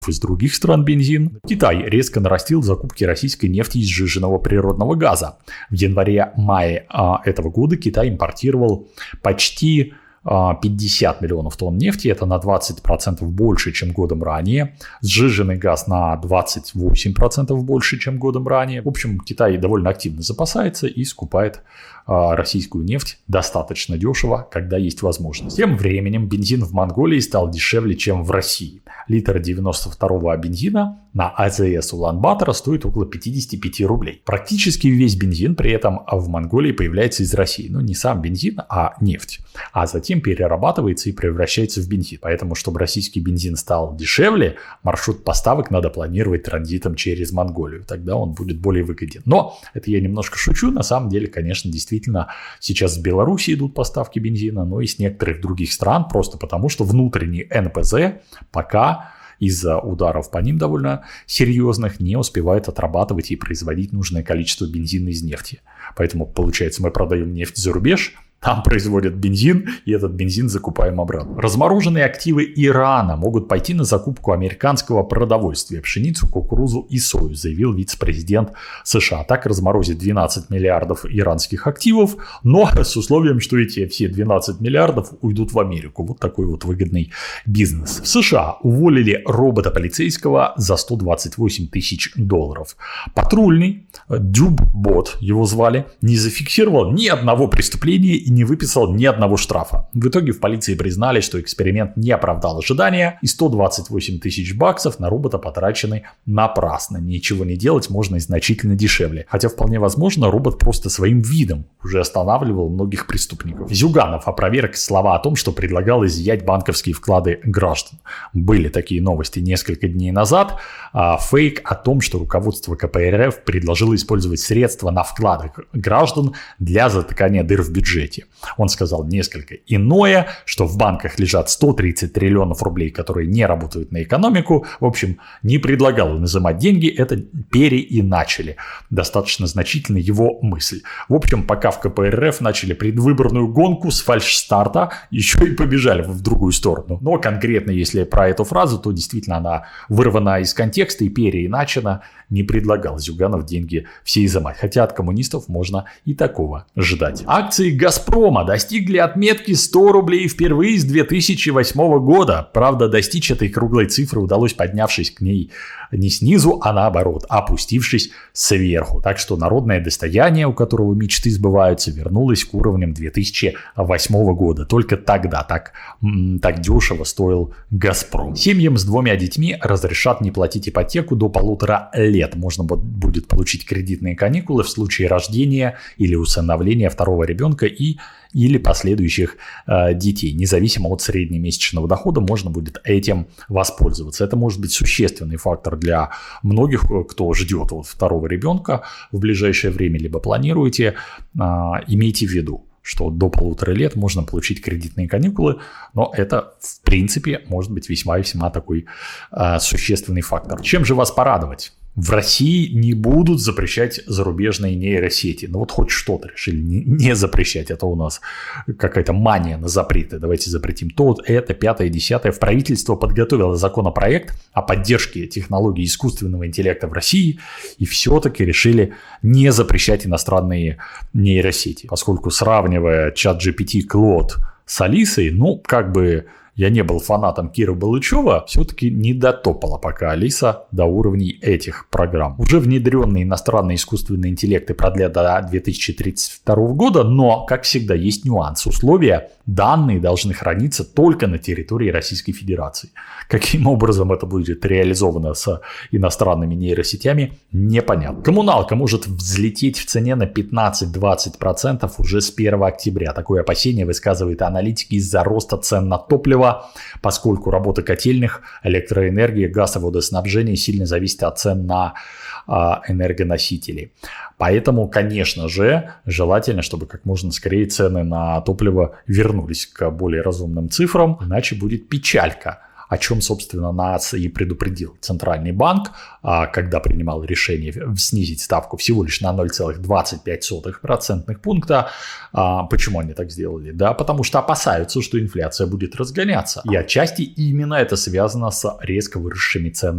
из других стран бензин. Китай резко нарастил закупки российской нефти и сжиженного природного газа. В январе-мае этого года Китай импортировал почти 50 миллионов тонн нефти, это на 20% больше, чем годом ранее. Сжиженный газ на 28% больше, чем годом ранее. В общем, Китай довольно активно запасается и скупает российскую нефть достаточно дешево, когда есть возможность. Тем временем бензин в Монголии стал дешевле, чем в России. Литр 92-го бензина на АЗС Улан-Батора стоит около 55 рублей. Практически весь бензин при этом в Монголии появляется из России. Но не сам бензин, а нефть. А затем перерабатывается и превращается в бензин. Поэтому, чтобы российский бензин стал дешевле, маршрут поставок надо планировать транзитом через Монголию. Тогда он будет более выгоден. Но это я немножко шучу. На самом деле, конечно, действительно, сейчас с Беларуси идут поставки бензина, но и с некоторых других стран, просто потому что внутренний НПЗ пока из-за ударов по ним довольно серьезных не успевает отрабатывать и производить нужное количество бензина из нефти. Поэтому, получается, мы продаем нефть за рубеж, там производят бензин, и этот бензин закупаем обратно. Размороженные активы Ирана могут пойти на закупку американского продовольствия, пшеницу, кукурузу и сою, заявил вице-президент США. Так разморозит 12 миллиардов иранских активов, но с условием, что эти все 12 миллиардов уйдут в Америку. Вот такой вот выгодный бизнес. В США уволили робота полицейского за $128 тысяч. Патрульный, Дюббот его звали, не зафиксировал ни одного преступления и не выписал ни одного штрафа. В итоге в полиции признали, что эксперимент не оправдал ожидания, и $128 тысяч на робота потрачены напрасно. Ничего не делать можно и значительно дешевле. Хотя вполне возможно, робот просто своим видом уже останавливал многих преступников. Зюганов опроверг слова о том, что предлагал изъять банковские вклады граждан. Были такие новости несколько дней назад. Фейк о том, что руководство КПРФ предложило использовать средства на вклады граждан для затыкания дыр в бюджете. Он сказал несколько иное, что в банках лежат 130 триллионов рублей, которые не работают на экономику. В общем, не предлагал он изымать деньги, это переиначили. Достаточно значительна его мысль. В общем, пока в КПРФ начали предвыборную гонку с фальшстарта, еще и побежали в другую сторону. Но конкретно, если про эту фразу, то действительно она вырвана из контекста и переиначена. Не предлагал Зюганов деньги все изымать. Хотя от коммунистов можно и такого ждать. Акции «Газпрома» достигли отметки 100 рублей впервые с 2008 года. Правда, достичь этой круглой цифры удалось, поднявшись к ней не снизу, а наоборот, опустившись сверху. Так что народное достояние, у которого мечты сбываются, вернулось к уровням 2008 года. Только тогда так дешево стоил «Газпром». Семьям с 2 детьми разрешат не платить ипотеку до 1,5 лет. Можно будет получить кредитные каникулы в случае рождения или усыновления второго ребенка или последующих детей. Независимо от среднемесячного дохода можно будет этим воспользоваться. Это может быть существенный фактор для многих, кто ждет второго ребенка в ближайшее время, либо планируете. Имейте в виду, что до 1,5 лет можно получить кредитные каникулы, но это, в принципе, может быть весьма и весьма такой существенный фактор. Чем же вас порадовать? В России не будут запрещать зарубежные нейросети. Ну вот хоть что-то решили не запрещать. Это у нас какая-то мания на запреты. Давайте запретим то, это, 5-е, 10-е. В правительство подготовило законопроект о поддержке технологий искусственного интеллекта в России. И все-таки решили не запрещать иностранные нейросети. Поскольку, сравнивая ChatGPT Claude с Алисой, я не был фанатом Киры Балычева, все-таки не дотопала пока Алиса до уровней этих программ. Уже внедренные иностранные искусственные интеллекты продлят до 2032 года, но, как всегда, есть нюанс. Условия: данные должны храниться только на территории Российской Федерации. Каким образом это будет реализовано с иностранными нейросетями, непонятно. Коммуналка может взлететь в цене на 15-20% уже с 1 октября. Такое опасение высказывают аналитики из-за роста цен на топливо, поскольку работа котельных, электроэнергия, газ и водоснабжение сильно зависит от цен на энергоносители. Поэтому, конечно же, желательно, чтобы как можно скорее цены на топливо вернулись к более разумным цифрам, иначе будет печалька. О чем, собственно, нас и предупредил Центральный банк, когда принимал решение снизить ставку всего лишь на 0,25% пункта. Почему они так сделали? Да, потому что опасаются, что инфляция будет разгоняться. И отчасти именно это связано с резко выросшими ценами